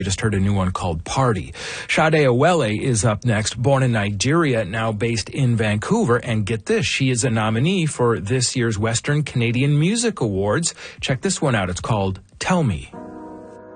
Just heard a new one called Party. Sade Awele is up next, born in Nigeria, now based in Vancouver. And get this, she is a nominee for this year's Western Canadian Music Awards. Check this one out. It's called Tell Me.